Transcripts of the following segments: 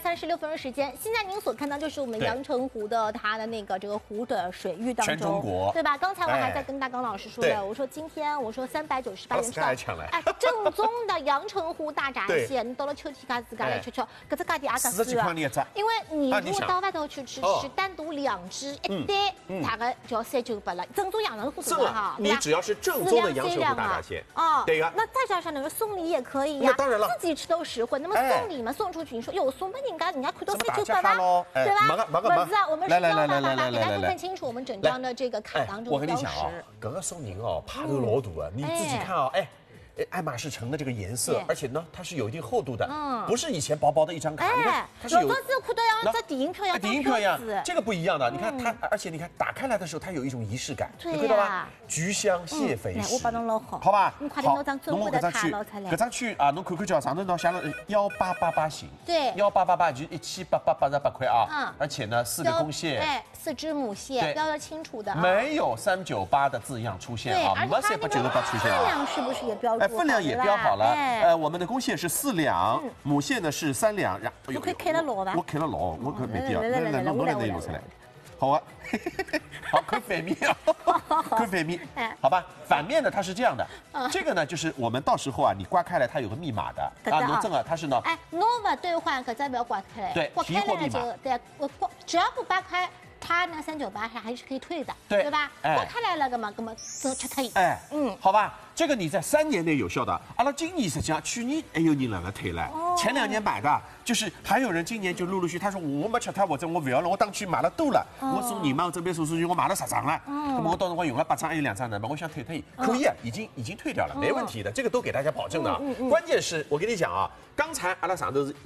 36分钟时间。现在您所看到就是我们阳澄湖的它的那个这个湖的水域当中， 全中国对吧？刚才我还在跟大刚老师说的，我说今天398元上，哎，正宗的阳澄湖大闸蟹，你到了秋天家自家来吃吃，搿只价钿也合适啊。因为你如果到外头去吃，单独2只一袋，大概就要398了。正宗阳澄湖做的哈， 你只要是正宗的阳澄湖大闸蟹，哦，对呀。 那再加上那个送礼也可以呀， 当然了， 自己吃都实惠。那么送礼嘛，送出去，你说哟，送给人家看到398吧，对吧？不是啊，我们是188，给大家看清楚我们整张的这个卡当中的标识。 我跟你讲哦，搿个送人哦，派头老大啊，你自己看啊，哎。爱马仕橙的这个颜色，而且呢，它是有一定厚度的，不是以前薄薄的一张卡，你看它是有。 老早子看到像这电影票一样， 这个不一样的。你看它，而且你看打开来的时候，它有一种仪式感，你看到吧？菊香蟹肥石， 我帮侬捞好， 好吧？ 你快点拿张正规的卡捞出来。 搿张去啊，侬看看叫上头呢写了1888型， 对 ，1888就1888块啊，而且呢4个公蟹 ，4只母蟹，标得清楚的， 没有398的字样出现啊，没398出现啊。 分量是不是也标注？ 分量也标好了，我们的公蟹是4两，母蟹呢是3两，然后我可以开了老吧？ 我开了老，我可没必要，来，我来录出来，好啊，好，看反面啊，看反面，好吧，反面呢它是这样的，这个呢就是我们到时候啊，你刮开来它有个密码的啊，侬正啊，它是呢， 哎，侬不兑换，搿只不要刮开来， 对， 刮开来就对，我只要不扒开。它那398还是可以退的，对吧？刮开来了，搿么就吃退。 哎，好吧，这个你在3年内有效的。阿拉今年实际上去年还有人辣辣退了，前2年买的，就是还有人今年就陆陆续，他说我没吃它或者我不要了，我当去买了多了，我送人嘛，这边数据我买了10张了，那么我到时候用了8张还有2张呢，我想退，可以啊，已经退掉了，没问题的，这个都给大家保证的。关键是我跟你讲啊，刚才阿拉上头是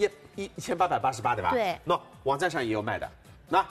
1888对吧？对，那网站上也有卖的。那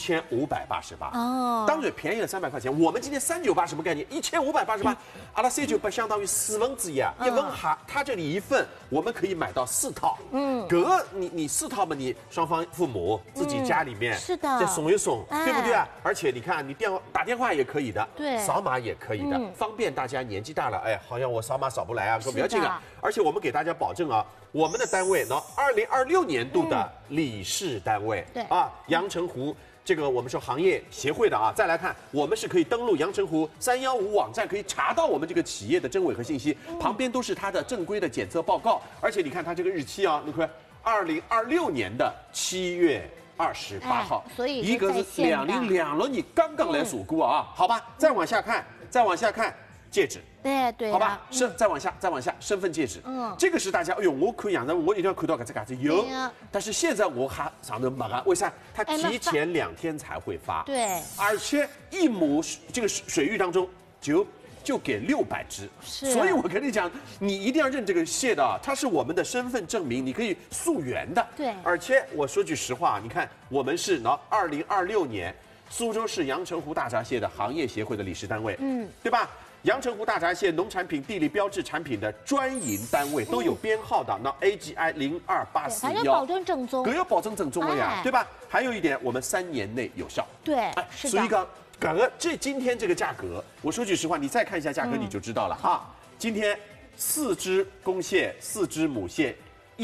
1588哦，当然便宜了300块钱。我们今天398什么概念？1588，阿拉398相当于1/4啊，1份哈，它这里1份，我们可以买到4套。搿你4套嘛，你双方父母自己家里面是的， 再送一送，对不对啊？而且你看，你打电话也可以的，对，扫码也可以的，方便大家年纪大了，哎，好像我扫码扫不来啊，说不要紧啊。而且我们给大家保证啊，我们的单位呢，2026年度的理事单位，对啊，阳澄湖这个我们说行业协会的啊，再来看，我们是可以登录阳澄湖315网站，可以查到我们这个企业的真伪和信息，旁边都是它的正规的检测报告，而且你看它这个日期啊，你看2026年的7月28号， 所以一个是2026年刚刚来数过啊，好吧，再往下看，戒指。 对， 好吧，再往下，身份戒指，这个是大家，哎呦，我看样子我一定要看到搿只戒指有，但是现在我还上头没啊，为啥？它提前2天才会发， 对， 而且1亩这个水域当中就给600只，所以我跟你讲，你一定要认这个蟹的，它是我们的身份证明，你可以溯源的， 对， 而且我说句实话，你看我们是2026年苏州市阳澄湖大闸蟹的行业协会的理事单位，对吧？阳澄湖大闸蟹农产品地理标志产品的专营单位都有编号的，那 AGI 02841， 还要保证正宗， 要保证正宗的呀，对吧？还有一点，我们3年内有效， 对，是的。 所以讲，今天这个价格，我说句实话，你再看一下价格你就知道了啊。今天4只公蟹，4只母蟹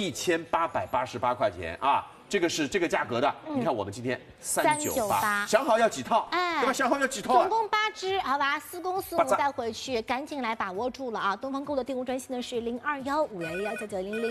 ，1888块钱啊。这个是这个价格的，你看我们今天398，想好要几套，对吧？想好要几套， 总共8只，好吧，4公4母带回去，赶紧来把握住了啊！东方购的订购专线呢是0215111990。